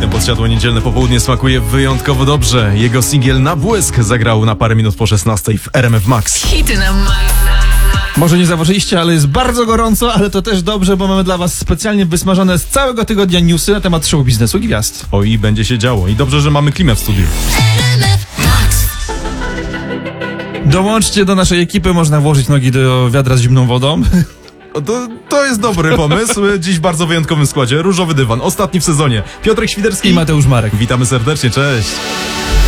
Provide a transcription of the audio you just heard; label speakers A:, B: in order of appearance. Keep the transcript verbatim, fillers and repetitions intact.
A: Piękne podsiadło niedzielne popołudnie smakuje wyjątkowo dobrze. Jego singiel Na błysk zagrał na parę minut po szesnastej w R M F Max.
B: Hity na maksa.
C: Może nie zauważyliście, ale jest bardzo gorąco, ale to też dobrze, bo mamy dla was specjalnie wysmażone z całego tygodnia newsy na temat show biznesu i gwiazd.
A: O, i będzie się działo. I dobrze, że mamy klimę w studiu.
C: Dołączcie do naszej ekipy, można włożyć nogi do wiadra z zimną wodą.
A: O, To, to jest dobry pomysł. Dziś w bardzo wyjątkowym składzie. Różowy dywan, ostatni w sezonie. Piotrek Świderski
C: I Mateusz Marek.
A: Witamy serdecznie, cześć.